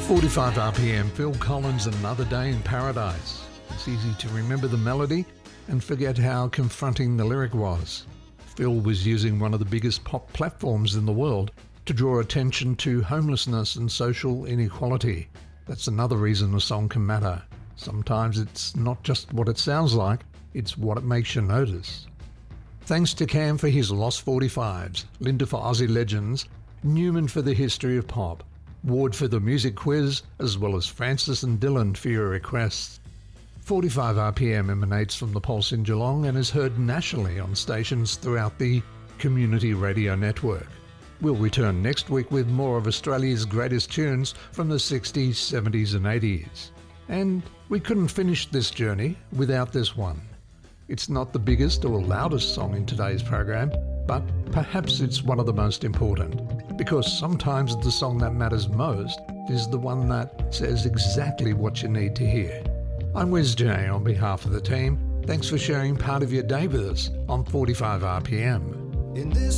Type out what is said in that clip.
45 RPM, Phil Collins, Another Day in Paradise. It's easy to remember the melody and forget how confronting the lyric was. Phil was using one of the biggest pop platforms in the world to draw attention to homelessness and social inequality. That's another reason a song can matter. Sometimes it's not just what it sounds like, it's what it makes you notice. Thanks to Cam for his Lost 45s, Linda for Aussie Legends, Newman for the History of Pop, Ward for the Music Quiz, as well as Francis and Dylan for your requests. 45 RPM emanates from the Pulse in Geelong and is heard nationally on stations throughout the Community Radio Network. We'll return next week with more of Australia's greatest tunes from the 60s, 70s and 80s. And we couldn't finish this journey without this one. It's not the biggest or loudest song in today's program, but perhaps it's one of the most important, because sometimes the song that matters most is the one that says exactly what you need to hear. I'm Wes J on behalf of the team. Thanks for sharing part of your day with us on 45 RPM.